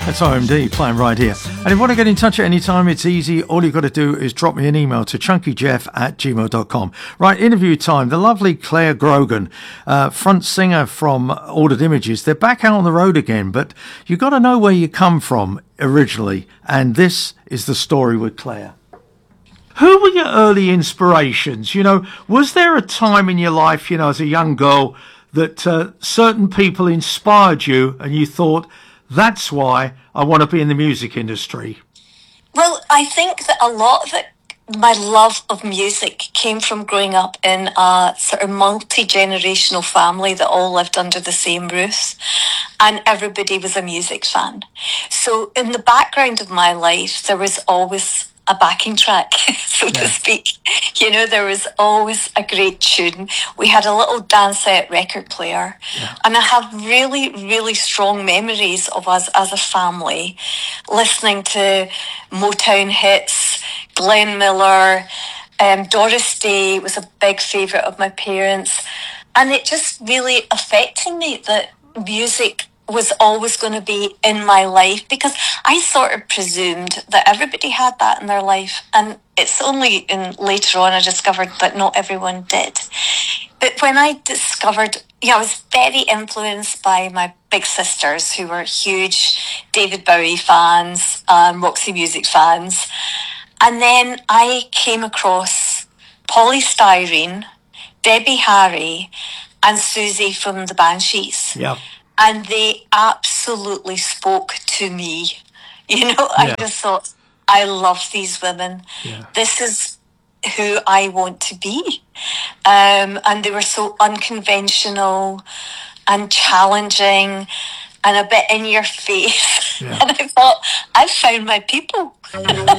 That's OMD playing right here. And if you want to get in touch at any time, it's easy. All you've got to do is drop me an email to chunkyjeff@gmail.com. Right, interview time. The lovely Claire Grogan, front singer from Ordered Images. They're back out on the road again, but you've got to know where you come from originally. And this is the story with Claire. Who were your early inspirations? You know, was there a time in your life, you know, as a young girl that certain people inspired you and you thought, that's why I want to be in the music industry? Well, I think that a lot of it, my love of music came from growing up in a sort of multi-generational family that all lived under the same roof, and everybody was a music fan. So in the background of my life, there was always a backing track, so to speak. You know, there was always a great tune. We had a little Dansette record player. And I have really, really strong memories of us as a family listening to Motown hits, Glenn Miller, Doris Day was a big favourite of my parents. And it just really affected me that music was always going to be in my life, because I sort of presumed that everybody had that in their life, and it's only later on I discovered that not everyone did. But when I discovered, I was very influenced by my big sisters, who were huge David Bowie fans, Roxy Music fans, and then I came across Polly Styrene, Debbie Harry, and Susie from the Banshees. And they absolutely spoke to me. I just thought, I love these women. This is who I want to be. And they were so unconventional and challenging and a bit in your face. And I thought, I've found my people.